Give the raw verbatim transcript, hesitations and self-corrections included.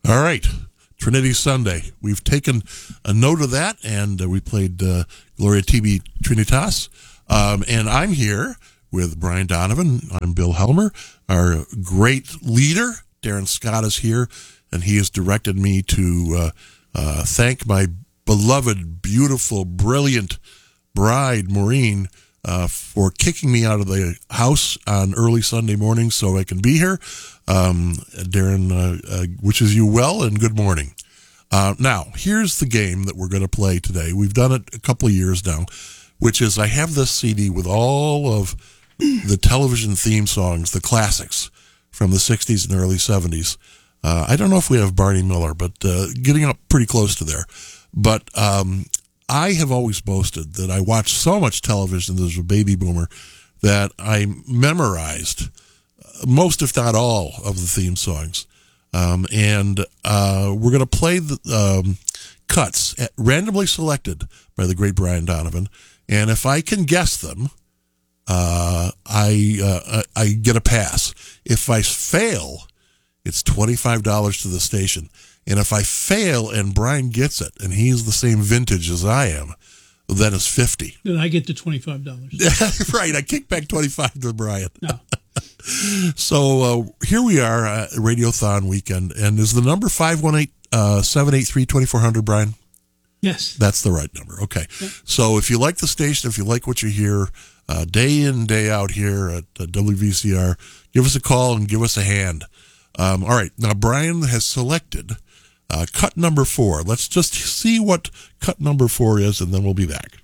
All right. Trinity Sunday. We've taken a note of that, and uh, we played uh, Gloria Tibi Trinitas. Um, and I'm here with Brian Donovan. I'm Bill Helmer. Our great leader, Darren Scott, is here, and he has directed me to uh, uh, thank my beloved, beautiful, brilliant bride, Maureen, uh, for kicking me out of the house on early Sunday morning so I can be here. Um, Darren uh, uh, wishes you well, and good morning. Uh, now, here's the game that we're going to play today. We've done it a couple of years now, which is I have this C D with all of the television theme songs, the classics from the sixties and early seventies. Uh, I don't know if we have Barney Miller, but uh, getting up pretty close to there. But um, I have always boasted that I watched so much television as a baby boomer that I memorized most, if not all, of the theme songs. Um, and uh, we're going to play the um, cuts at, randomly selected by the great Brian Donovan. And if I can guess them, uh, I uh, I get a pass. If I fail, it's twenty-five dollars to the station. And if I fail and Brian gets it, and he's the same vintage as I am, then it's fifty. Then I get the twenty-five dollars. Right, I kick back twenty-five to Brian. No. So uh, here we are, uh, Radiothon weekend, and is the number five one eight, seven eight three, two four zero zero, Brian? Yes. That's the right number. Okay. Yep. So if you like the station, if you like what you hear uh, day in, day out here at uh, W V C R, give us a call and give us a hand. Um, all right. Now, Brian has selected uh, cut number four. Let's just see what cut number four is, and then we'll be back.